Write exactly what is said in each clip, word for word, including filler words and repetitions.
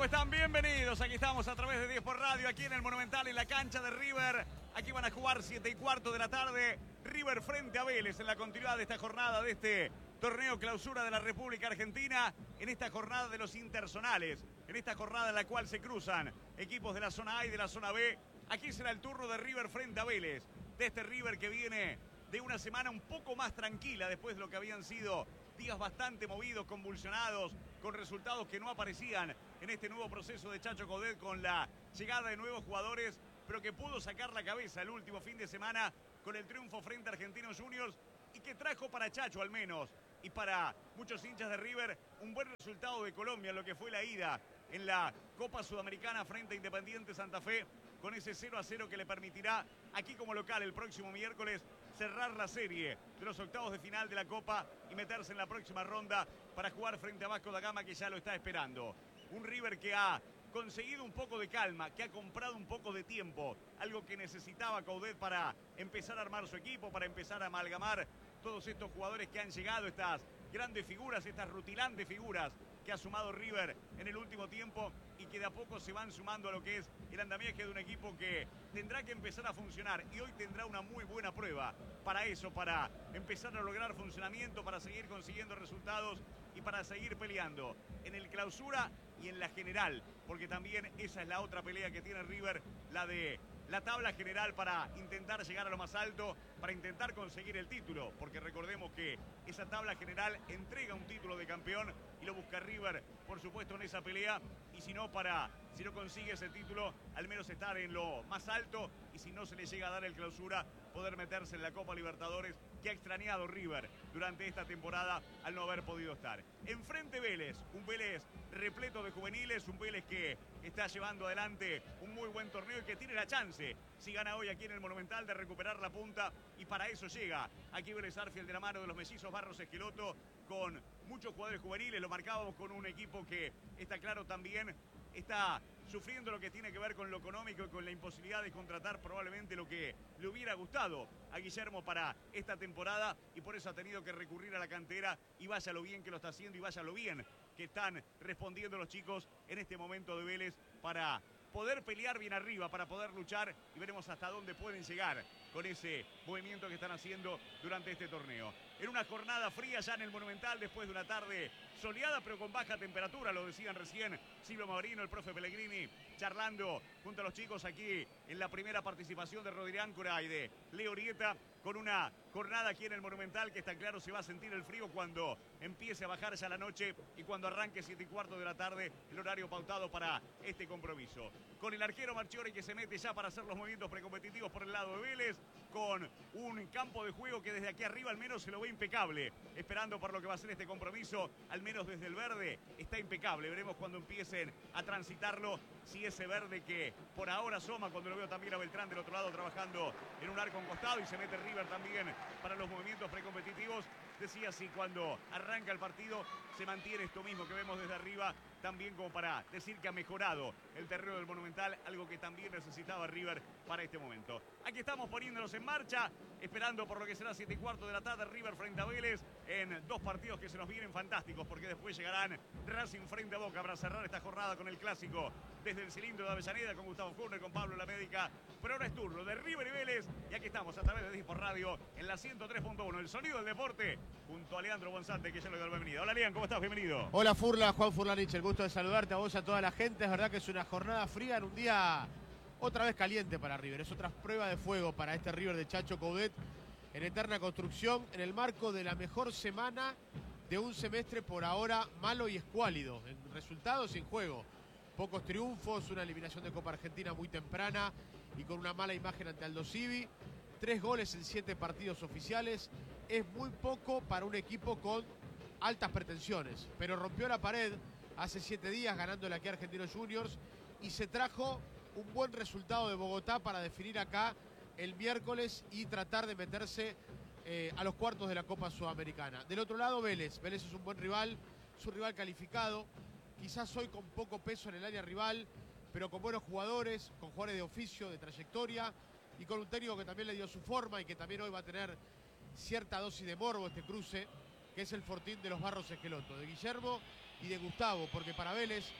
están? Bienvenidos. Aquí estamos a través de diez por Radio, aquí en el Monumental, en la cancha de River. Aquí van a jugar siete y cuarto de la tarde. River frente a Vélez en la continuidad de esta jornada de este torneo clausura de la República Argentina. En esta jornada de los interzonales. En esta jornada en la cual se cruzan equipos de la zona A y de la zona B. Aquí será el turno de River frente a Vélez. De este River que viene de una semana un poco más tranquila después de lo que habían sido días bastante movidos, convulsionados, con resultados que no aparecían en este nuevo proceso de Chacho Coudet con la llegada de nuevos jugadores, pero que pudo sacar la cabeza el último fin de semana con el triunfo frente a Argentinos Juniors y que trajo para Chacho al menos y para muchos hinchas de River un buen resultado de Colombia en lo que fue la ida en la Copa Sudamericana frente a Independiente Santa Fe, con ese cero a cero que le permitirá aquí como local el próximo miércoles cerrar la serie de los octavos de final de la Copa y meterse en la próxima ronda para jugar frente a Vasco da Gama, que ya lo está esperando. Un River que ha conseguido un poco de calma, que ha comprado un poco de tiempo, algo que necesitaba Coudet para empezar a armar su equipo, para empezar a amalgamar todos estos jugadores que han llegado, estas grandes figuras, estas rutilantes figuras que ha sumado River en el último tiempo y que de a poco se van sumando a lo que es el andamiaje de un equipo que tendrá que empezar a funcionar y hoy tendrá una muy buena prueba para eso, para empezar a lograr funcionamiento, para seguir consiguiendo resultados y para seguir peleando en el clausura y en la general, porque también esa es la otra pelea que tiene River, la de la tabla general para intentar llegar a lo más alto, para intentar conseguir el título, porque recordemos que esa tabla general entrega un título de campeón y lo busca River, por supuesto, en esa pelea, y si no, para, si no consigue ese título, al menos estar en lo más alto, y si no se le llega a dar el clausura, poder meterse en la Copa Libertadores, que ha extrañado River durante esta temporada al no haber podido estar. Enfrente Vélez, un Vélez repleto de juveniles, un Vélez que está llevando adelante un muy buen torneo y que tiene la chance, si gana hoy aquí en el Monumental, de recuperar la punta, y para eso llega aquí Vélez Arfield de la mano de los mellizos Barros Esqueloto, con muchos jugadores juveniles. Lo marcábamos con un equipo que está claro también está sufriendo lo que tiene que ver con lo económico y con la imposibilidad de contratar probablemente lo que le hubiera gustado a Guillermo para esta temporada, y por eso ha tenido que recurrir a la cantera, y vaya lo bien que lo está haciendo y vaya lo bien que están respondiendo los chicos en este momento de Vélez para poder pelear bien arriba, para poder luchar, y veremos hasta dónde pueden llegar con ese movimiento que están haciendo durante este torneo. En una jornada fría ya en el Monumental, después de una tarde soleada pero con baja temperatura, lo decían recién Silvio Maurino, el profe Pellegrini, charlando junto a los chicos aquí en la primera participación de Rodri Áncora y de Leo Orieta, con una jornada aquí en el Monumental que está claro se va a sentir el frío cuando empiece a bajar ya la noche y cuando arranque siete y cuarto de la tarde, el horario pautado para este compromiso. Con el arquero Marchiori que se mete ya para hacer los movimientos precompetitivos por el lado de Vélez, con un campo de juego que desde aquí arriba al menos se lo ve impecable, esperando por lo que va a ser este compromiso, al menos desde el verde está impecable. Veremos cuando empiecen a transitarlo, si ese verde que por ahora asoma, cuando lo veo también a Beltrán del otro lado trabajando en un arco encostado, y se mete River también para los movimientos precompetitivos. Decía, si cuando arranca el partido se mantiene esto mismo que vemos desde arriba, también como para decir que ha mejorado el terreno del Monumental, algo que también necesitaba River para este momento. Aquí estamos poniéndonos en marcha, esperando por lo que será siete y cuarto de la tarde, River frente a Vélez, en dos partidos que se nos vienen fantásticos, porque después llegarán Racing frente a Boca para cerrar esta jornada con el clásico desde el cilindro de Avellaneda, con Gustavo Furner, con Pablo La Médica. Pero ahora es turno de River y Vélez, y aquí estamos a través de diez por Radio en la ciento tres punto uno, el sonido del deporte, junto a Leandro Bonzante, que ya le doy la bienvenida. Hola, Leandro, ¿cómo estás? Bienvenido. Hola, Furla, Juan Furlanich, el gusto de saludarte a vos y a toda la gente. Es verdad que es una jornada fría en un día otra vez caliente para River. Es otra prueba de fuego para este River de Chacho Coudet en eterna construcción, en el marco de la mejor semana de un semestre por ahora malo y escuálido, en resultados y en juego. Pocos triunfos, una eliminación de Copa Argentina muy temprana y con una mala imagen ante Aldo Civi. Tres goles en siete partidos oficiales. Es muy poco para un equipo con altas pretensiones, pero rompió la pared hace siete días ganándole aquí a Argentinos Juniors y se trajo un buen resultado de Bogotá para definir acá el miércoles y tratar de meterse eh, a los cuartos de la Copa Sudamericana. Del otro lado, Vélez. Vélez es un buen rival, es un rival calificado, quizás hoy con poco peso en el área rival, pero con buenos jugadores, con jugadores de oficio, de trayectoria, y con un técnico que también le dio su forma y que también hoy va a tener cierta dosis de morbo este cruce, que es el Fortín de los Barros Esqueloto, de Guillermo y de Gustavo, porque para Vélez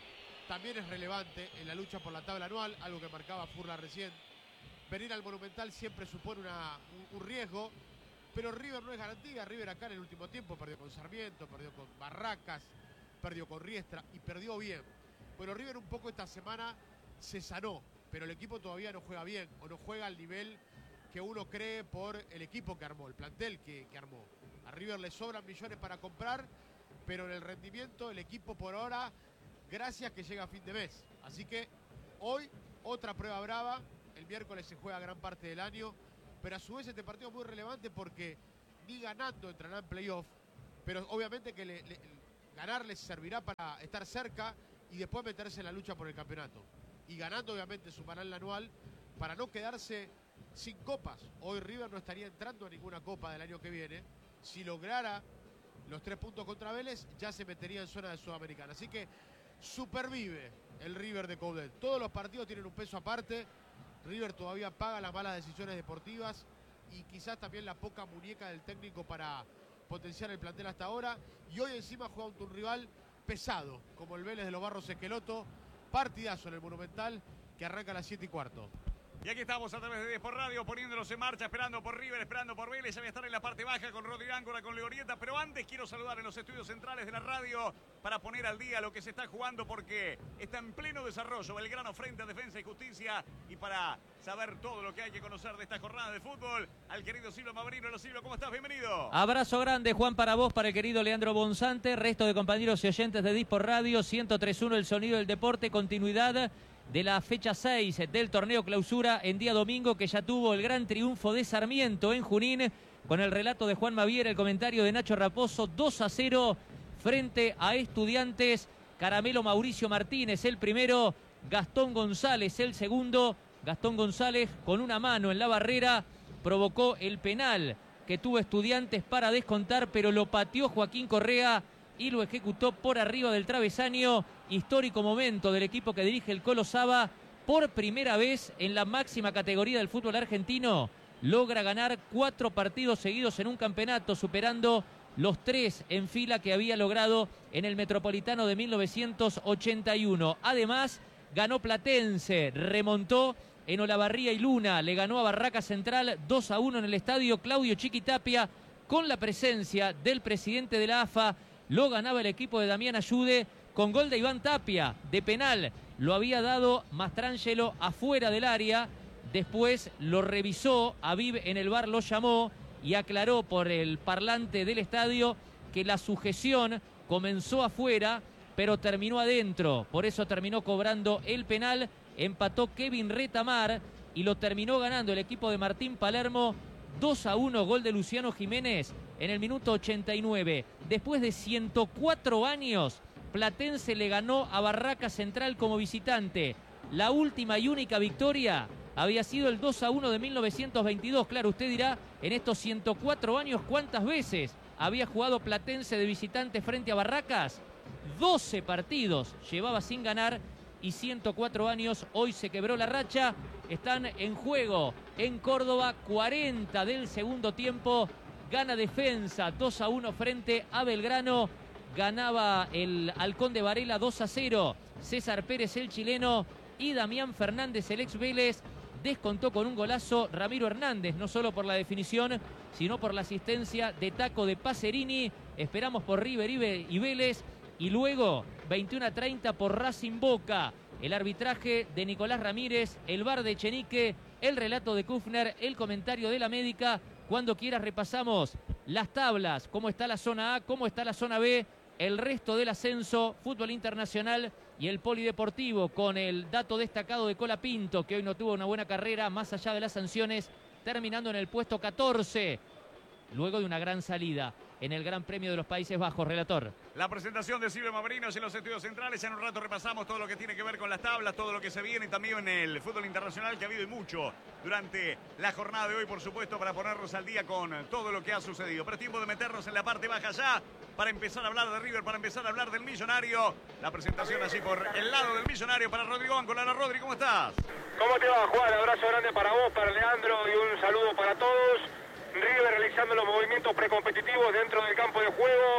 también es relevante en la lucha por la tabla anual, algo que marcaba Furla recién. Venir al Monumental siempre supone una, un, un riesgo, pero River no es garantía. River acá en el último tiempo perdió con Sarmiento, perdió con Barracas, perdió con Riestra y perdió bien. Bueno, River un poco esta semana se sanó, pero el equipo todavía no juega bien o no juega al nivel que uno cree por el equipo que armó, el plantel que, que armó. A River le sobran millones para comprar, pero en el rendimiento el equipo por ahora, gracias que llega a fin de mes. Así que hoy otra prueba brava, el miércoles se juega gran parte del año, pero a su vez este partido es muy relevante porque ni ganando entrará en playoff, pero obviamente que le, le, ganar les servirá para estar cerca y después meterse en la lucha por el campeonato. Y ganando obviamente sumará el anual para no quedarse sin copas. Hoy River no estaría entrando a ninguna copa del año que viene. Si lograra los tres puntos contra Vélez, ya se metería en zona de Sudamericana. Así que supervive el River de Coudet. Todos los partidos tienen un peso aparte. River todavía paga las malas decisiones deportivas y quizás también la poca muñeca del técnico para potenciar el plantel hasta ahora. Y hoy encima juega un rival pesado, como el Vélez de los Barros Esqueloto. Partidazo en el Monumental que arranca a las siete y cuarto. Y aquí estamos a través de diez por Radio, poniéndolos en marcha, esperando por River, esperando por Vélez. Ya voy a estar en la parte baja con Rodri Áncora, con Leorieta. Pero antes quiero saludar en los estudios centrales de la radio para poner al día lo que se está jugando, porque está en pleno desarrollo Belgrano frente a Defensa y Justicia. Y para saber todo lo que hay que conocer de esta jornada de fútbol, al querido Silvio Mabrino. Hola Silvio, ¿cómo estás? Bienvenido. Abrazo grande, Juan, para vos, para el querido Leandro Bonzante, resto de compañeros y oyentes de diez por Radio, ciento tres punto uno, el sonido del deporte, continuidad de la fecha seis del torneo clausura en día domingo, que ya tuvo el gran triunfo de Sarmiento en Junín, con el relato de Juan Maviera, el comentario de Nacho Raposo. Dos a cero frente a Estudiantes. Caramelo Mauricio Martínez el primero, Gastón González el segundo. Gastón González con una mano en la barrera provocó el penal que tuvo Estudiantes para descontar, pero lo pateó Joaquín Correa y lo ejecutó por arriba del travesaño. Histórico momento del equipo que dirige el Colo Saba. Por primera vez en la máxima categoría del fútbol argentino logra ganar cuatro partidos seguidos en un campeonato, superando los tres en fila que había logrado en el Metropolitano de mil novecientos ochenta y uno. Además, ganó Platense, remontó en Olavarría y Luna, le ganó a Barraca Central dos a uno en el estadio Claudio Chiquitapia, con la presencia del presidente de la A F A. Lo ganaba el equipo de Damián Ayude con gol de Iván Tapia, de penal. Lo había dado Mastrangelo afuera del área. Después lo revisó, Aviv en el V A R lo llamó y aclaró por el parlante del estadio que la sujeción comenzó afuera, pero terminó adentro. Por eso terminó cobrando el penal. Empató Kevin Retamar y lo terminó ganando el equipo de Martín Palermo. dos a uno, gol de Luciano Jiménez en el minuto ochenta y nueve. Después de ciento cuatro años, Platense le ganó a Barraca Central como visitante. La última y única victoria había sido el dos a uno de mil novecientos veintidós. Claro, usted dirá, en estos ciento cuatro años, ¿cuántas veces había jugado Platense de visitante frente a Barracas? doce partidos llevaba sin ganar y ciento cuatro años. Hoy se quebró la racha. Están en juego en Córdoba, cuarenta del segundo tiempo. Gana Defensa dos a uno frente a Belgrano. Ganaba el Halcón de Varela dos a cero. César Pérez, el chileno, y Damián Fernández, el ex Vélez, descontó con un golazo Ramiro Hernández, no solo por la definición, sino por la asistencia de taco de Pacerini. Esperamos por River y Vélez. Y luego, veintiuno a treinta por Racing Boca. El arbitraje de Nicolás Ramírez, el V A R de Echenique, el relato de Kufner, el comentario de la médica. Cuando quieras repasamos las tablas, cómo está la zona A, cómo está la zona B, el resto del ascenso, fútbol internacional y el polideportivo, con el dato destacado de Colapinto, que hoy no tuvo una buena carrera, más allá de las sanciones, terminando en el puesto catorce, luego de una gran salida en el Gran Premio de los Países Bajos. Relator. La presentación de Silvio Maverinos en los estudios centrales. En un rato repasamos todo lo que tiene que ver con las tablas, todo lo que se viene también en el fútbol internacional, que ha habido y mucho durante la jornada de hoy, por supuesto, para ponernos al día con todo lo que ha sucedido. Pero es tiempo de meternos en la parte baja ya, para empezar a hablar de River, para empezar a hablar del Millonario. La presentación allí por el lado del Millonario para Rodrigo Ancola. Rodri, ¿cómo estás? ¿Cómo te va, Juan? Abrazo grande para vos, para Leandro, y un saludo para todos. River realizando los movimientos precompetitivos dentro del campo de juego.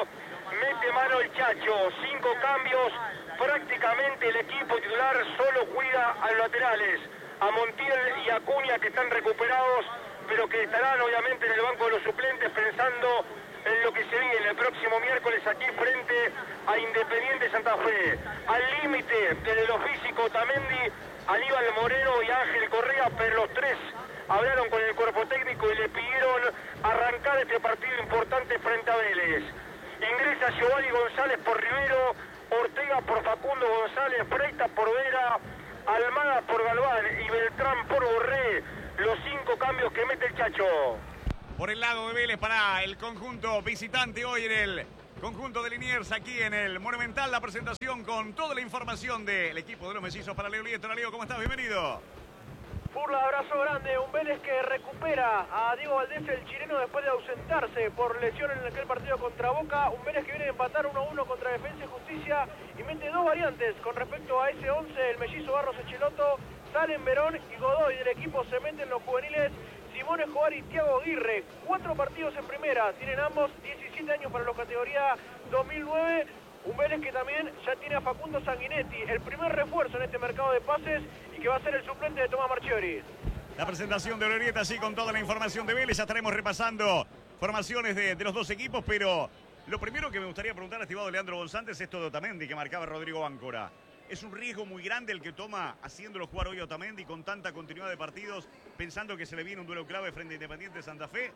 mete mano el Chacho, cinco cambios, prácticamente el equipo titular solo cuida a los laterales, a Montiel y a Acuña, que están recuperados, pero que estarán obviamente en el banco de los suplentes pensando en lo que se viene el próximo miércoles aquí frente a Independiente Santa Fe. Al límite desde lo físico Otamendi, Aníbal Moreno y Ángel Correa, pero los tres hablaron con el cuerpo técnico y le pidieron arrancar este partido importante frente a Vélez. Ingresa Giovanni González por Rivero, Ortega por Facundo González, Freitas por Vera, Almada por Galván y Beltrán por Borré. Los cinco cambios que mete el Chacho. Por el lado de Vélez para el conjunto visitante hoy en el conjunto de Liniers, aquí en el Monumental, la presentación con toda la información del equipo de los mellizos para Leo Lieto. Leo, ¿cómo estás? Bienvenido. Burla, abrazo grande, un Vélez que recupera a Diego Valdés, el chileno, después de ausentarse por lesión en aquel partido contra Boca. Un Vélez que viene a empatar uno a uno contra Defensa y Justicia y mete dos variantes con respecto a ese once. El mellizo Barros Echeloto, salen Verón y Godoy del equipo, se meten los juveniles Simón Escobar y Thiago Aguirre. Cuatro partidos en primera, tienen ambos diecisiete años para la categoría dos mil nueve. Un Vélez que también ya tiene a Facundo Sanguinetti, el primer refuerzo en este mercado de pases y que va a ser el suplente de Tomás Marchiori. La presentación de Glorieta, así con toda la información de Vélez. Ya estaremos repasando formaciones de, de los dos equipos, pero lo primero que me gustaría preguntar, estimado Leandro Bonzante, es esto de Otamendi que marcaba Rodrigo Báncora. ¿Es un riesgo muy grande el que toma haciéndolo jugar hoy a Otamendi con tanta continuidad de partidos, pensando que se le viene un duelo clave frente a Independiente Santa Fe?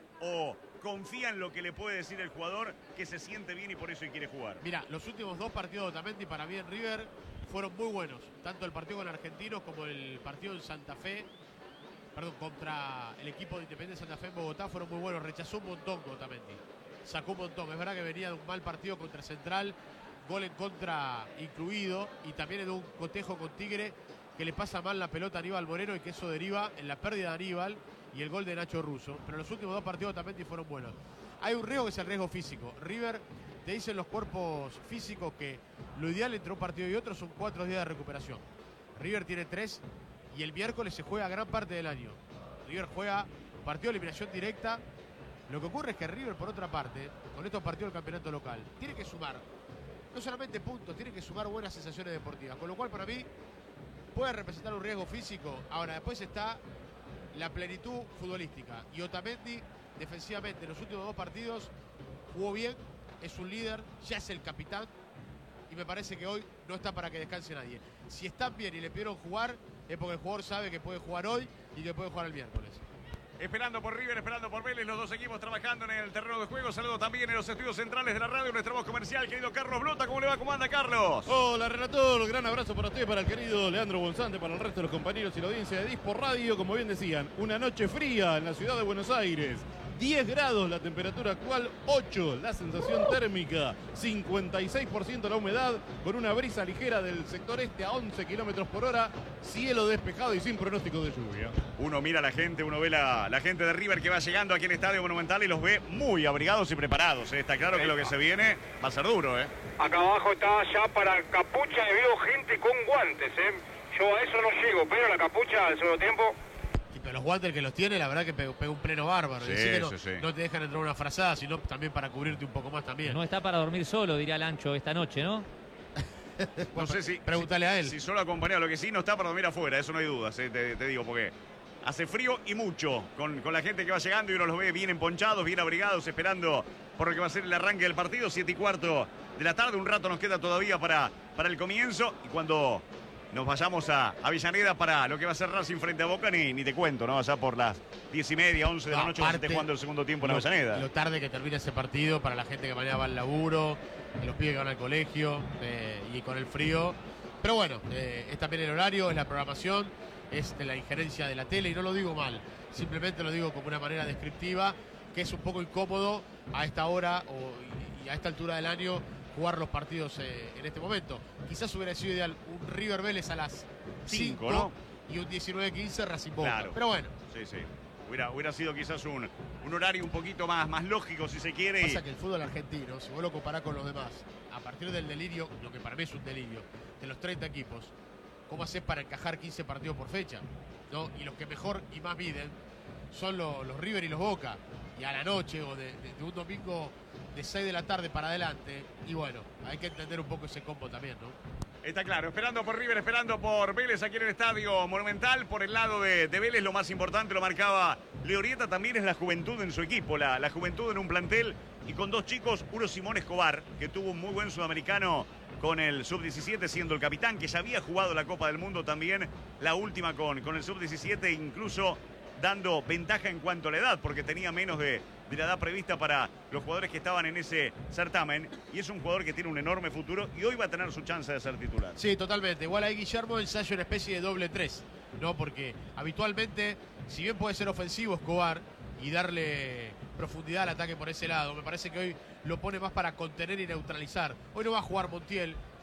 ¿O confía en lo que le puede decir el jugador, que se siente bien y por eso quiere jugar? Mira, los últimos dos partidos de Otamendi para mí en River fueron muy buenos. Tanto el partido con Argentinos como el partido en Santa Fe, perdón, contra el equipo de Independiente Santa Fe en Bogotá fueron muy buenos. Rechazó un montón con Otamendi. Sacó un montón. Es verdad que venía de un mal partido contra Central, gol en contra incluido, y también de un cotejo con Tigre que le pasa mal la pelota a Aníbal Moreno y que eso deriva en la pérdida de Aníbal y el gol de Nacho Russo. Pero los últimos dos partidos también fueron buenos. Hay un riesgo que es el riesgo físico. River, te dicen los cuerpos físicos que lo ideal entre un partido y otro son cuatro días de recuperación. River tiene tres y el miércoles se juega gran parte del año. River juega partido de eliminación directa. Lo que ocurre es que River, por otra parte, con estos partidos del campeonato local, tiene que sumar no solamente puntos, tiene que sumar buenas sensaciones deportivas. Con lo cual, para mí, puede representar un riesgo físico. Ahora, después está la plenitud futbolística. Y Otamendi, defensivamente, en los últimos dos partidos, jugó bien, es un líder, ya es el capitán. Y me parece que hoy no está para que descanse nadie. Si están bien y le pidieron jugar, es porque el jugador sabe que puede jugar hoy y que puede jugar el miércoles. Esperando por River, esperando por Vélez, los dos equipos trabajando en el terreno de juego. Saludo también en los estudios centrales de la radio, nuestra voz comercial, querido Carlos Blota. ¿Cómo le va? ¿Cómo anda, Carlos? Hola, Renator. Gran abrazo para usted, para el querido Leandro Bonzante, para el resto de los compañeros y la audiencia de Dispor Radio. Como bien decían, una noche fría en la ciudad de Buenos Aires. diez grados la temperatura actual, ocho la sensación térmica, cincuenta y seis por ciento la humedad, con una brisa ligera del sector este a once kilómetros por hora, cielo despejado y sin pronóstico de lluvia. Uno mira a la gente, uno ve la, la gente de River que va llegando aquí al Estadio Monumental y los ve muy abrigados y preparados, ¿eh? Está claro que lo que se viene va a ser duro, ¿eh? Acá abajo está ya para capucha y veo gente con guantes, ¿eh? Yo a eso no llego, pero la capucha al segundo tiempo... Pero los guantes que los tiene, la verdad que pega un pleno bárbaro. Sí, que no, sí, sí. no te dejan entrar una frazada, sino también para cubrirte un poco más también. No está para dormir solo, diría Lancho, esta noche, ¿no? No Bueno, sé si... Pregúntale si, a él. Si solo acompañado, lo que sí no está para dormir afuera, eso no hay dudas, ¿eh? te, te digo, porque hace frío y mucho con, con la gente que va llegando y uno los ve bien emponchados, bien abrigados, esperando por lo que va a ser el arranque del partido. Siete y cuarto de la tarde, un rato nos queda todavía para, para el comienzo, y cuando nos vayamos a Avellaneda para lo que va a ser Racing frente a Boca, ni, ni te cuento, ¿no? Allá por las diez y media, once de la No, noche, que se aparte, esté jugando el segundo tiempo en lo, Avellaneda. Lo tarde que termina ese partido para la gente que mañana va al laburo, los pibes que van al colegio, eh, y con el frío. Pero bueno, eh, es también el horario, es la programación, es de la injerencia de la tele, y no lo digo mal, simplemente lo digo como una manera descriptiva, que es un poco incómodo a esta hora o, y a esta altura del año jugar los partidos eh, en este momento. Quizás hubiera sido ideal un River Vélez a las cinco, ¿no? Y un diecinueve quince Racing Boca. Claro. Pero bueno. Sí, sí. Hubiera, hubiera sido quizás un, un horario un poquito más, más lógico, si se quiere. Pasa Y... que el fútbol argentino, si vos lo comparás con los demás, a partir del delirio, lo que para mí es un delirio, de los treinta equipos, ¿cómo haces para encajar quince partidos por fecha? ¿No? Y los que mejor y más miden son los, los River y los Boca. Y a la noche o de, de, de un domingo de seis de la tarde para adelante. Y bueno, hay que entender un poco ese combo también, ¿no? Está claro, esperando por River, esperando por Vélez aquí en el Estadio Monumental. Por el lado de, de Vélez, lo más importante, lo marcaba Leorieta, también es la juventud en su equipo, la, la juventud en un plantel y con dos chicos, uno Simón Escobar, que tuvo un muy buen sudamericano con el sub diecisiete, siendo el capitán, que ya había jugado la Copa del Mundo también, la última con, con el sub diecisiete, incluso dando ventaja en cuanto a la edad, porque tenía menos de, de la edad prevista para los jugadores que estaban en ese certamen, y es un jugador que tiene un enorme futuro y hoy va a tener su chance de ser titular. Sí, totalmente. Igual ahí Guillermo ensaya una especie de doble tres, ¿no? Porque habitualmente, si bien puede ser ofensivo Escobar y darle profundidad al ataque por ese lado, me parece que hoy lo pone más para contener y neutralizar. Hoy no va a jugar Montiel,